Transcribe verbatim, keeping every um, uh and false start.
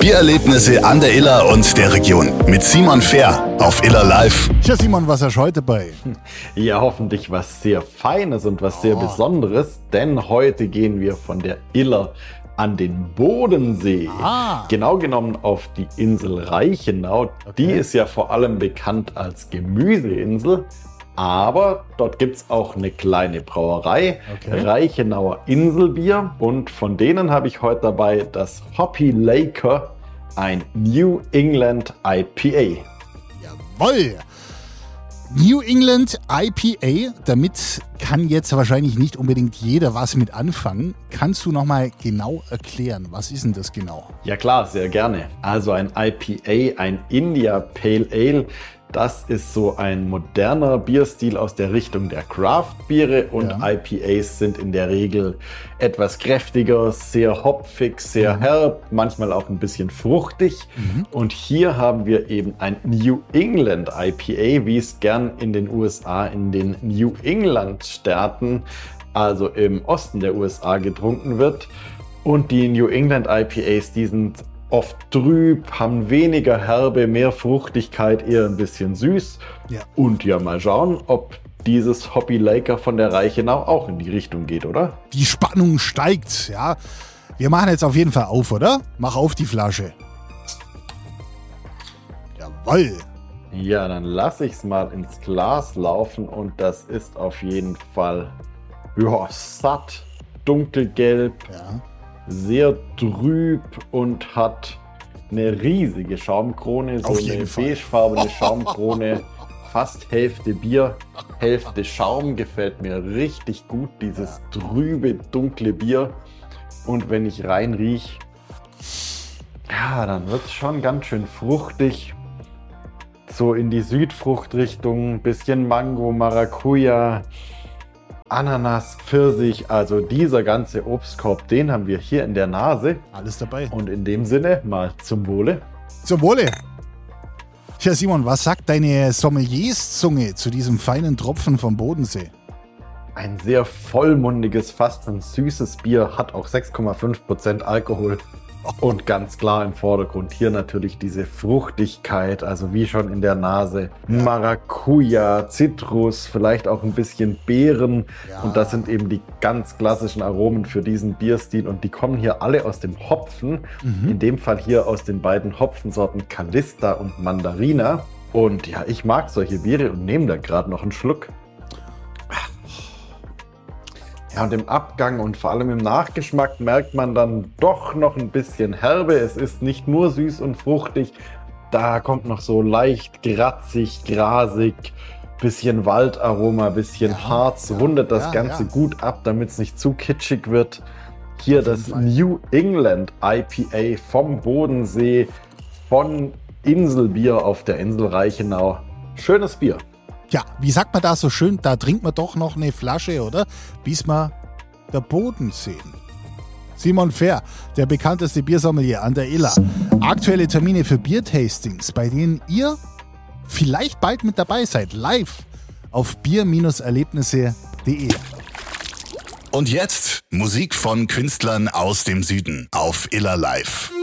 Biererlebnisse an der Iller und der Region mit Simon Fehr auf Iller Live. Tja, Simon, was hast du heute bei? Ja, hoffentlich was sehr Feines und was sehr Oh. Besonderes, denn heute gehen wir von der Iller an den Bodensee. Ah. Genau genommen auf die Insel Reichenau. Die ist ja vor allem bekannt als Gemüseinsel. Aber dort gibt es auch eine kleine Brauerei, Okay. Reichenauer Inselbier. Und von denen habe ich heute dabei das Hoppy Laker, ein New England I P A. Jawoll! New England I P A, damit kann jetzt wahrscheinlich nicht unbedingt jeder was mit anfangen. Kannst du nochmal genau erklären, was ist denn das genau? Ja klar, sehr gerne. Also ein I P A, ein India Pale Ale, das ist so ein moderner Bierstil aus der Richtung der Craft-Biere und Ja. I P As sind in der Regel etwas kräftiger, sehr hopfig, sehr Mhm. herb, manchmal auch ein bisschen fruchtig. Und hier haben wir eben ein New England I P A, wie es gern in den U S A, in den New England-Staaten, also im Osten der U S A getrunken wird. Und die New England I P As, die sind oft trüb, haben weniger Herbe, mehr Fruchtigkeit, eher ein bisschen süß. Ja. Und ja, mal schauen, ob dieses Hoppy Laker von der Reichenau auch in die Richtung geht, oder? Die Spannung steigt, ja. Wir machen jetzt auf jeden Fall auf, oder? Mach auf die Flasche. Jawoll! Ja, dann lasse ich es mal ins Glas laufen und das ist auf jeden Fall ja, satt, dunkelgelb, Ja. sehr trüb und hat eine riesige Schaumkrone, so Auf eine jeden Fall. beigefarbene Schaumkrone, fast Hälfte Bier, Hälfte Schaum, gefällt mir richtig gut, dieses trübe, dunkle Bier. Und wenn ich rein riech, ja, dann wird es schon ganz schön fruchtig, so in die Südfruchtrichtung, bisschen Mango, Maracuja, Ananas, Pfirsich, also dieser ganze Obstkorb, den haben wir hier in der Nase. Alles dabei. Und in dem Sinne mal zum Wohle. Zum Wohle! Tja, Simon, was sagt deine Sommelierszunge zu diesem feinen Tropfen vom Bodensee? Ein sehr vollmundiges, fast ein süßes Bier, hat auch sechs Komma fünf Prozent Alkohol. Und ganz klar im Vordergrund hier natürlich diese Fruchtigkeit, also wie schon in der Nase. Maracuja, Zitrus, vielleicht auch ein bisschen Beeren. Ja. Und das sind eben die ganz klassischen Aromen für diesen Bierstil. Und die kommen hier alle aus dem Hopfen. In dem Fall hier aus den beiden Hopfensorten Calista und Mandarina. Und ja, ich mag solche Biere und nehme da gerade noch einen Schluck. Ja, und im Abgang und vor allem im Nachgeschmack merkt man dann doch noch ein bisschen Herbe. Es ist nicht nur süß und fruchtig, da kommt noch so leicht gratzig, grasig, bisschen Waldaroma, bisschen Ja, Harz, ja, rundet das ja, Ganze ja. gut ab, damit es nicht zu kitschig wird. Hier Auf jeden das Fall. New England I P A vom Bodensee, von Inselbier auf der Insel Reichenau. Schönes Bier. Ja, wie sagt man da so schön, da trinkt man doch noch eine Flasche, oder? Bis wir der Boden sehen. Simon Fehr, der bekannteste Biersommelier an der Iller. Aktuelle Termine für Biertastings, bei denen ihr vielleicht bald mit dabei seid, live auf bier Erlebnisse punkt de. Und jetzt Musik von Künstlern aus dem Süden auf Iller Live.